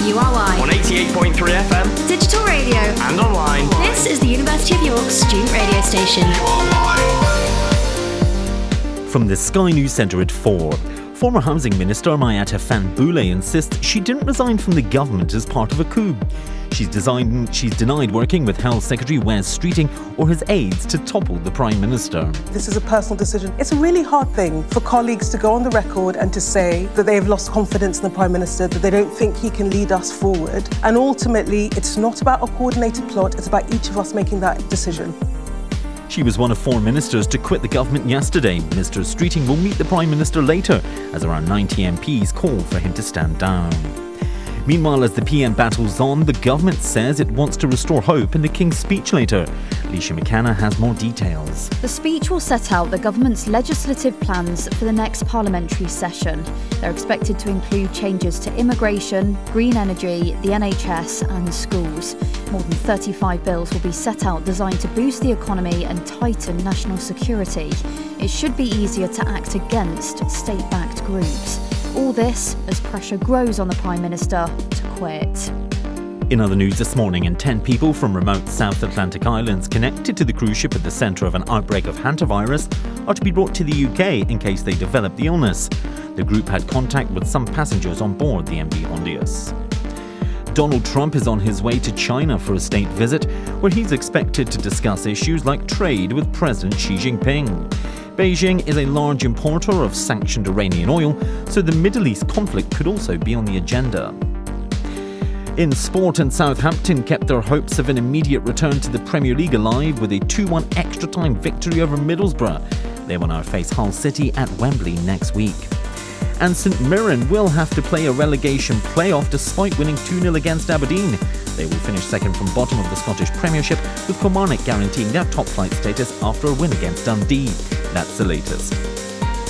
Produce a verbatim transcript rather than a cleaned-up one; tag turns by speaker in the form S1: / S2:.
S1: U R Y.
S2: On eighty-eight point three F M.
S1: Digital radio.
S2: And online.
S1: This is the University of York student radio station.
S3: From the Sky News Centre at four. Former Housing Minister Mayata Fanbule insists she didn't resign from the government as part of a coup. She's, designed, she's denied working with Health Secretary Wes Streeting or his aides to topple the Prime Minister.
S4: This is a personal decision. It's a really hard thing for colleagues to go on the record and to say that they have lost confidence in the Prime Minister, that they don't think he can lead us forward. And ultimately, it's not about a coordinated plot, it's about each of us making that decision.
S3: She was one of four ministers to quit the government yesterday. Mister Streeting will meet the Prime Minister later as around ninety M Ps call for him to stand down. Meanwhile, as the P M battles on, the government says it wants to restore hope in the King's speech later. Leisha McKenna has more details.
S5: The speech will set out the government's legislative plans for the next parliamentary session. They're expected to include changes to immigration, green energy, the N H S and schools. More than thirty-five bills will be set out designed to boost the economy and tighten national security. It should be easier to act against state-backed groups. All this as pressure grows on the Prime Minister to quit.
S3: In other news this morning, and ten people from remote South Atlantic islands connected to the cruise ship at the centre of an outbreak of hantavirus are to be brought to the U K in case they develop the illness. The group had contact with some passengers on board the M V Hondius. Donald Trump is on his way to China for a state visit, where he's expected to discuss issues like trade with President Xi Jinping. Beijing is a large importer of sanctioned Iranian oil, so the Middle East conflict could also be on the agenda. In sport, and Southampton kept their hopes of an immediate return to the Premier League alive with a two one extra-time victory over Middlesbrough. They will now face Hull City at Wembley next week. And St Mirren will have to play a relegation playoff despite winning two nil against Aberdeen. They will finish second from bottom of the Scottish Premiership, with Kilmarnock guaranteeing their top-flight status after a win against Dundee. That's the latest.